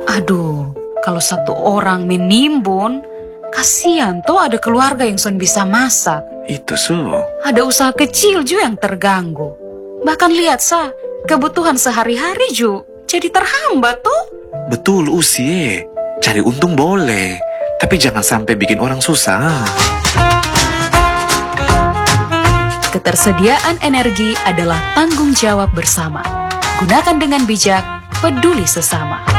Aduh, kalau satu orang menimbun, kasihan toh ada keluarga yang son bisa masak. Itu Su. Ada usaha kecil juga yang terganggu. Bahkan lihat kebutuhan sehari-hari juga jadi terhambat tuh. Betul Usie, cari untung boleh, tapi jangan sampai bikin orang susah. Ketersediaan energi adalah tanggung jawab bersama. Gunakan dengan bijak, peduli sesama.